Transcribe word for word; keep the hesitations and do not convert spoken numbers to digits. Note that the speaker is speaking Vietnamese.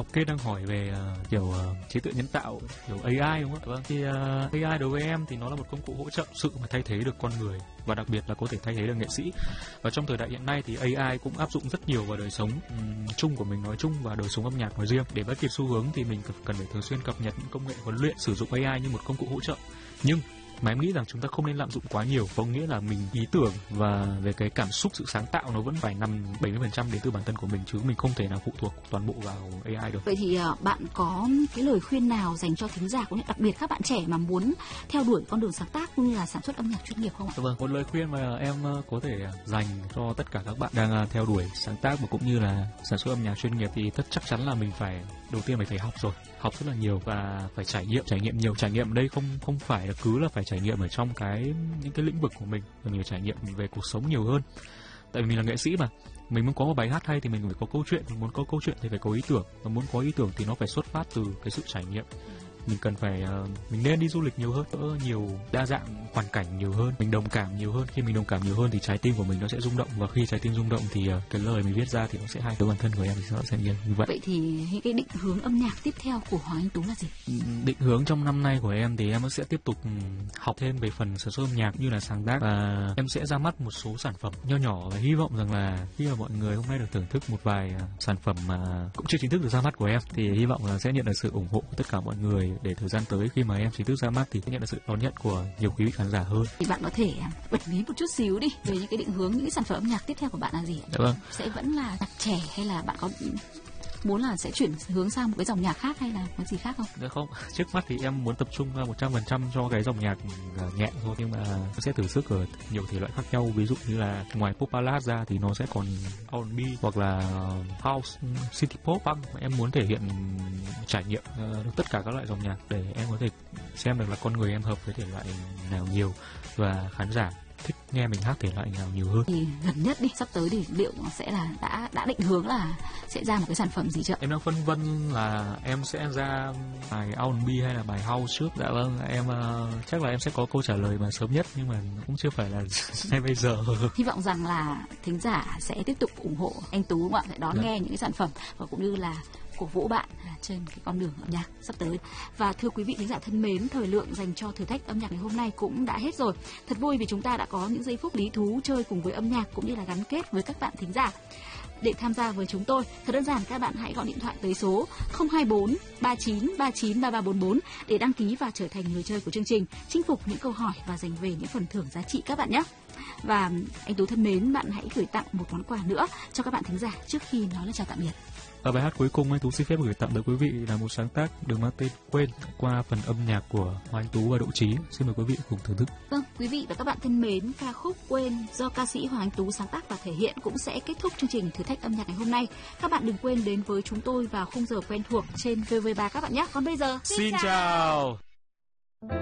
Kê đang hỏi về uh, kiểu uh, trí tuệ nhân tạo, kiểu a i đúng không? Vâng. Thì uh, a i đối với em thì nó là một công cụ hỗ trợ sự mà thay thế được con người, và đặc biệt là có thể thay thế được nghệ sĩ. Và trong thời đại hiện nay thì a i cũng áp dụng rất nhiều vào đời sống um, chung của mình nói chung và đời sống âm nhạc nói riêng. Để bắt kịp xu hướng thì mình cần phải thường xuyên cập nhật những công nghệ huấn luyện sử dụng a i như một công cụ hỗ trợ. Nhưng mà em nghĩ rằng chúng ta không nên lạm dụng quá nhiều, có nghĩa là mình ý tưởng và về cái cảm xúc, sự sáng tạo nó vẫn phải nằm bảy mươi phần trăm đến từ bản thân của mình, chứ mình không thể nào phụ thuộc toàn bộ vào a i được. Vậy thì uh, bạn có cái lời khuyên nào dành cho thính giả, cũng như đặc biệt các bạn trẻ mà muốn theo đuổi con đường sáng tác cũng như là sản xuất âm nhạc chuyên nghiệp không ạ? Vâng, một lời khuyên mà em có thể dành cho tất cả các bạn đang theo đuổi sáng tác và cũng như là sản xuất âm nhạc chuyên nghiệp thì tất chắc chắn là mình phải đầu tiên phải phải học rồi, học rất là nhiều và phải trải nghiệm, trải nghiệm nhiều. Trải nghiệm ở đây không không phải là cứ là phải trải nghiệm ở trong cái những cái lĩnh vực của mình, mà mình phải trải nghiệm về cuộc sống nhiều hơn. Tại vì mình là nghệ sĩ mà, mình muốn có một bài hát hay thì mình phải có câu chuyện, mình muốn có câu chuyện thì phải có ý tưởng, và muốn có ý tưởng thì nó phải xuất phát từ cái sự trải nghiệm. Mình cần phải uh, mình nên đi du lịch nhiều hơn, có nhiều đa dạng hoàn cảnh nhiều hơn, mình đồng cảm nhiều hơn. Khi mình đồng cảm nhiều hơn thì trái tim của mình nó sẽ rung động, và khi trái tim rung động thì uh, cái lời mình viết ra thì nó sẽ hay. Với bản thân của em thì nó sẽ như vậy. Vậy thì những cái định hướng âm nhạc tiếp theo của Hoàng Anh Tú là gì? Định hướng trong năm nay của em thì em sẽ tiếp tục học thêm về phần sản xuất âm nhạc như là sáng tác, và em sẽ ra mắt một số sản phẩm nho nhỏ, và hy vọng rằng là khi mà mọi người hôm nay được thưởng thức một vài uh, sản phẩm mà cũng chưa chính thức được ra mắt của em thì hy vọng là sẽ nhận được sự ủng hộ của tất cả mọi người, để thời gian tới khi mà em chính thức ra mắt thì sẽ nhận được sự đón nhận của nhiều quý vị khán giả hơn. Thì bạn có thể bật mí một chút xíu đi về những cái định hướng, những cái sản phẩm âm nhạc tiếp theo của bạn là gì? Dạ vâng. Sẽ vẫn là nhạc trẻ hay là bạn có muốn là sẽ chuyển hướng sang một cái dòng nhạc khác hay là có gì khác không? Dạ không, trước mắt thì em muốn tập trung một trăm phần trăm cho cái dòng nhạc nhẹ thôi, nhưng mà nó sẽ thử sức ở nhiều thể loại khác nhau. Ví dụ như là ngoài pop ballad ra thì nó sẽ còn R and B hoặc là house, city pop, punk. Em muốn thể hiện, trải nghiệm uh, tất cả các loại dòng nhạc để em có thể xem được là con người em hợp với thể loại nào nhiều và khán giả thích nghe mình hát thể loại nào nhiều hơn. Thì gần nhất đi, sắp tới thì liệu sẽ là đã đã định hướng là sẽ ra một cái sản phẩm gì chưa? Em đang phân vân là em sẽ ra bài R and B hay là bài house trước. Dạ vâng, em uh, chắc là em sẽ có câu trả lời mà sớm nhất, nhưng mà cũng chưa phải là ngay bây giờ. Hy vọng rằng là thính giả sẽ tiếp tục ủng hộ anh Tú, đúng không ạ? Sẽ đón dạ. nghe những cái sản phẩm và cũng như là cổ vũ bạn trên cái con đường âm nhạc sắp tới. Và thưa quý vị thính giả thân mến, thời lượng dành cho thử thách âm nhạc ngày hôm nay cũng đã hết rồi. Thật vui vì chúng ta đã có những giây phút lý thú chơi cùng với âm nhạc cũng như là gắn kết với các bạn thính giả. Để tham gia với chúng tôi, thật đơn giản, các bạn hãy gọi điện thoại tới số không hai bốn ba chín ba chín ba ba bốn bốn để đăng ký và trở thành người chơi của chương trình, chinh phục những câu hỏi và giành về những phần thưởng giá trị các bạn nhé. Và anh Tú thân mến, bạn hãy gửi tặng một món quà nữa cho các bạn thính giả trước khi nói lời chào tạm biệt. Ở bài hát cuối cùng, anh Tú xin phép gửi tặng tới quý vị là một sáng tác được mang tên Quên qua phần âm nhạc của Hoàng Anh Tú và Độ Chí. Xin mời quý vị cùng thưởng thức. Vâng, quý vị và các bạn thân mến, ca khúc Quên do ca sĩ Hoàng Anh Tú sáng tác và thể hiện cũng sẽ kết thúc chương trình thử thách âm nhạc ngày hôm nay. Các bạn đừng quên đến với chúng tôi vào khung giờ quen thuộc trên vê o vê ba các bạn nhé. Còn bây giờ, xin, xin chào. chào.